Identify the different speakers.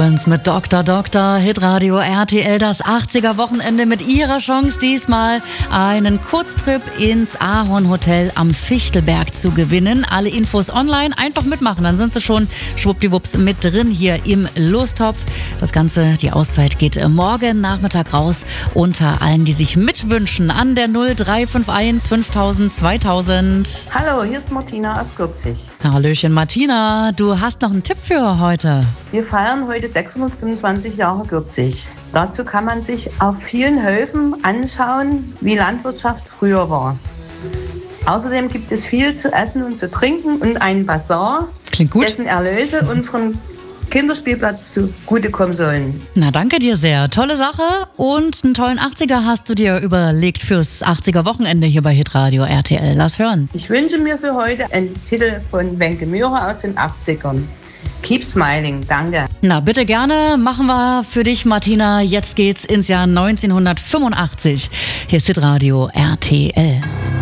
Speaker 1: Collins mit Dr. Hitradio RTL, das 80er-Wochenende mit ihrer Chance, diesmal einen Kurztrip ins Ahornhotel am Fichtelberg zu gewinnen. Alle Infos online, einfach mitmachen, dann sind sie schon schwuppdiwupps mit drin hier im Lostopf. Das Ganze, die Auszeit geht morgen Nachmittag raus unter allen, die sich mitwünschen an der 0351 5000 2000.
Speaker 2: Hallo, hier ist Martina aus Gürzig.
Speaker 1: Hallöchen Martina, du hast noch einen Tipp für heute.
Speaker 2: Wir feiern heute 625 Jahre Gürzig. Dazu kann man sich auf vielen Höfen anschauen, wie Landwirtschaft früher war. Außerdem gibt es viel zu essen und zu trinken und einen Bazar,
Speaker 1: Klingt gut.
Speaker 2: dessen Erlöse unseren Kinderspielplatz zugutekommen sollen.
Speaker 1: Na, danke dir sehr. Tolle Sache und einen tollen 80er hast du dir überlegt fürs 80er-Wochenende hier bei Hitradio RTL. Lass hören.
Speaker 2: Ich wünsche mir für heute einen Titel von Wenke Mührer aus den 80ern. Keep Smiling, danke.
Speaker 1: Na, bitte gerne. Machen wir für dich, Martina. Jetzt geht's ins Jahr 1985. Hier ist Hitradio RTL.